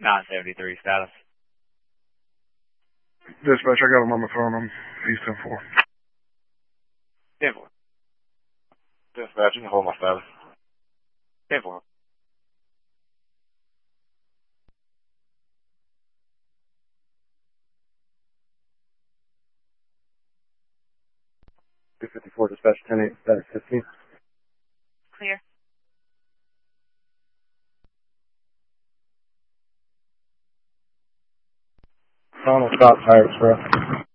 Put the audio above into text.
973 status. Dispatch, I got him on the phone. I'm East 10-4. 10-4. Dispatch, you can hold my status. 10-4. Dispatch 10-8, status 15. Clear. Donald Scott, Tire Express.